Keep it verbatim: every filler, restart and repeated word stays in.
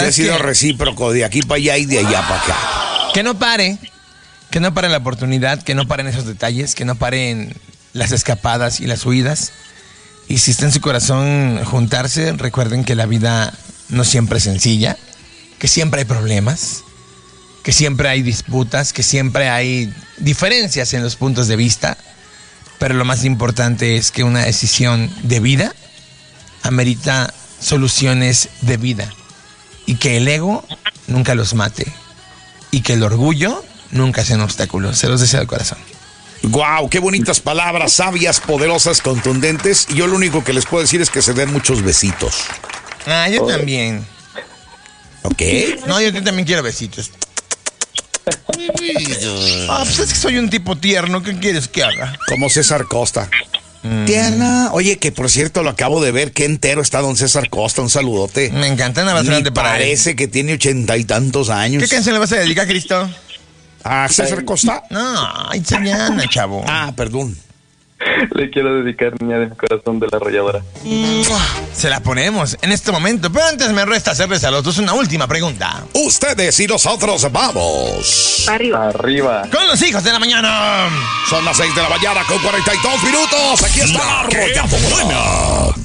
ha sido que, recíproco de aquí para allá y de allá para acá. Que no pare, que no pare la oportunidad, que no paren esos detalles, que no paren las escapadas y las huidas. Y si está en su corazón juntarse, recuerden que la vida no siempre es sencilla, que siempre hay problemas, que siempre hay disputas, que siempre hay diferencias en los puntos de vista, pero lo más importante es que una decisión de vida amerita soluciones de vida y que el ego nunca los mate y que el orgullo nunca sea un obstáculo. Se los deseo de corazón. Guau, qué bonitas palabras, sabias, poderosas, contundentes. Y yo lo único que les puedo decir es que se den muchos besitos. Ah, yo también. ¿Ok? No, yo también quiero besitos. Ah, pues es que soy un tipo tierno. ¿Qué quieres que haga? Como César Costa. Mm. Tierna. Oye, que por cierto lo acabo de ver. Qué entero está don César Costa. Un saludote. Me encanta, una bastante para él. Parece que tiene ochenta y tantos años. ¿Qué canción le vas a dedicar, Cristo? ¿A César Costa? No, italiana, chavo. Ah, perdón. Le quiero dedicar Niña de mi corazón de la arrolladora. Se la ponemos en este momento. Pero antes me resta hacerles a los dos una última pregunta. Ustedes y nosotros vamos. Arriba. Arriba. Con los hijos de la mañana. Son las seis de la mañana con cuarenta y dos minutos. Aquí está la Arrolladora.